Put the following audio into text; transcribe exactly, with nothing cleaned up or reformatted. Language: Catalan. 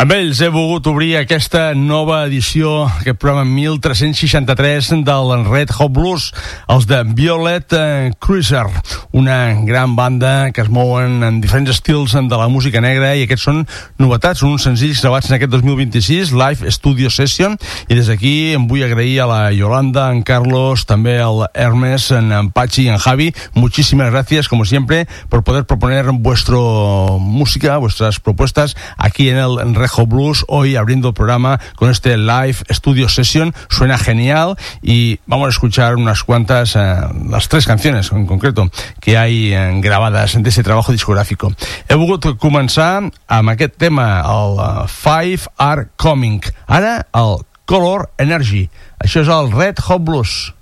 Amb ells he volgut obrir aquesta nova edició, aquest programa mil tres-cents seixanta-tres del Red Hot Blues, els de Violet Cruiser, una gran banda que es mouen en diferents estils de la música negra, i aquests són novetats, són uns senzills gravats en aquest dos mil vint-i-sis, Live Studio Session, i des d'aquí em vull agrair a la Yolanda, en Carlos, també al Hermes, en Pachi y en Javi. Muchísimas gracias, como siempre, por poder proponer vuestra música, vuestras propuestas aquí en el Red Hot Blues, hoy abriendo el programa con este Live Studio Session. Suena genial y vamos a escuchar unas cuantas, eh, las tres canciones en concreto que hay eh, grabadas de ese trabajo discográfico. He volgut començar amb aquest tema, el uh, Five Are Coming. Ara el Color Energy. Això és el Red Hot Blues.